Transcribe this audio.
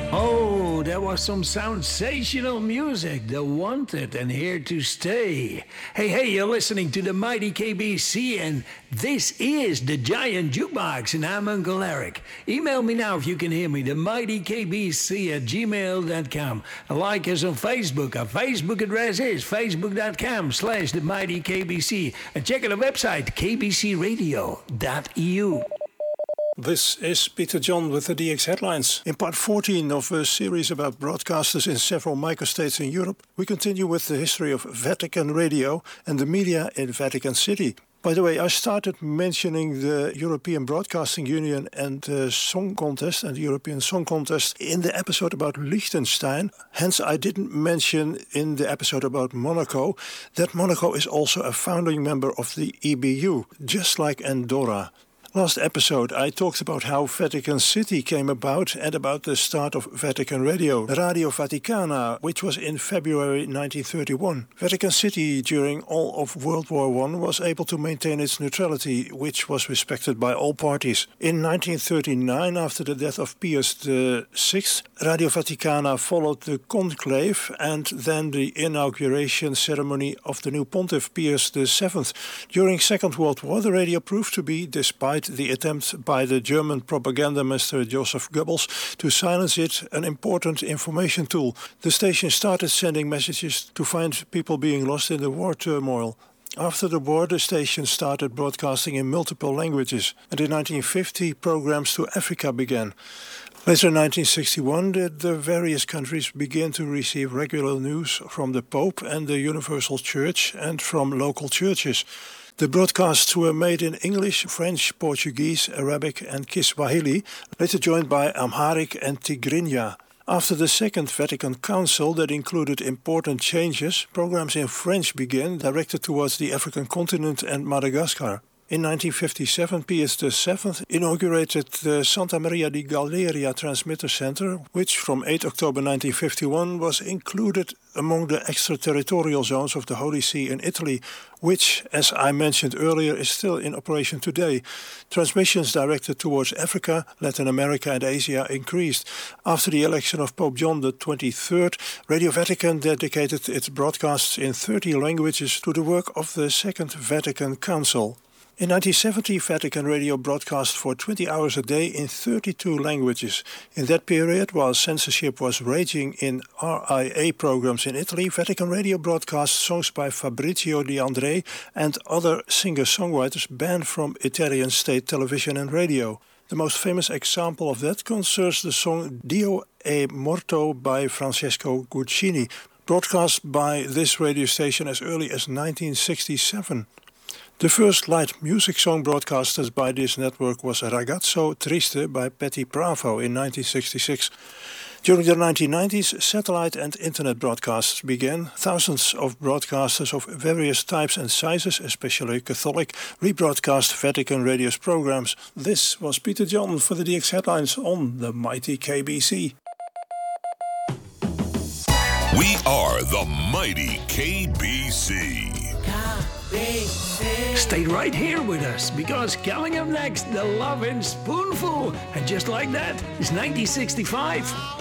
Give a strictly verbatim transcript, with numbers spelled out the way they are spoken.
Oh, that was some sensational music. The Wanted and Here to Stay. Hey, hey, you're listening to the mighty K B C, and this is the Giant Jukebox, and I'm Uncle Eric. Email me now if you can hear me, the mighty K B C at gmail dot com. Like us on Facebook. Our Facebook address is facebook.com slash the mighty KBC. And check out our website, k b c radio dot e u. This is Peter John with the D X headlines. In part fourteen of a series about broadcasters in several microstates in Europe, we continue with the history of Vatican Radio and the media in Vatican City. By the way, I started mentioning the European Broadcasting Union and the Song Contest and the European Song Contest in the episode about Liechtenstein. Hence, I didn't mention in the episode about Monaco that Monaco is also a founding member of the E B U, just like Andorra. Last episode I talked about how Vatican City came about and about the start of Vatican Radio, Radio Vaticana, which was in February nineteen thirty-one. Vatican City during all of World War One was able to maintain its neutrality, which was respected by all parties. In nineteen thirty-nine, after the death of Pius the Sixth, Radio Vaticana followed the conclave and then the inauguration ceremony of the new pontiff Pius the Seventh. During Second World War, the radio proved to be, despite the attempt by the German propaganda master Joseph Goebbels to silence it, an important information tool. The station started sending messages to find people being lost in the war turmoil. After the war, the station started broadcasting in multiple languages, and in nineteen fifty programs to Africa began. Later in nineteen sixty-one, the, the various countries began to receive regular news from the Pope and the Universal Church and from local churches. The broadcasts were made in English, French, Portuguese, Arabic and Kiswahili, later joined by Amharic and Tigrinya. After the Second Vatican Council that included important changes, programs in French began, directed towards the African continent and Madagascar. In nineteen fifty-seven, Pius the Seventh inaugurated the Santa Maria di Galleria Transmitter Center, which from the eighth of October nineteen fifty-one was included among the extraterritorial zones of the Holy See in Italy, which, as I mentioned earlier, is still in operation today. Transmissions directed towards Africa, Latin America and Asia increased. After the election of Pope John the twenty-third, Radio Vatican dedicated its broadcasts in thirty languages to the work of the Second Vatican Council. In nineteen seventy, Vatican Radio broadcast for twenty hours a day in thirty-two languages. In that period, while censorship was raging in R I A programs in Italy, Vatican Radio broadcast songs by Fabrizio De André and other singer-songwriters banned from Italian state television and radio. The most famous example of that concerns the song Dio è morto by Francesco Guccini, broadcast by this radio station as early as nineteen sixty-seven. The first light music song broadcasted by this network was Ragazzo Triste by Patti Bravo in nineteen sixty-six. During the nineteen nineties, satellite and internet broadcasts began. Thousands of broadcasters of various types and sizes, especially Catholic, rebroadcast Vatican Radio's programs. This was Peter John for the D X headlines on the mighty K B C. We are the mighty K B C. Stay right here with us, because coming up next, the Lovin' Spoonful. And just like that, it's nineteen sixty-five.